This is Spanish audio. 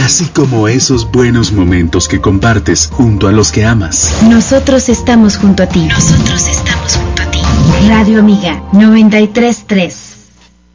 así como esos buenos momentos que compartes junto a los que amas. Nosotros estamos junto a ti. Nosotros estamos junto a ti. Radio Amiga 93.3.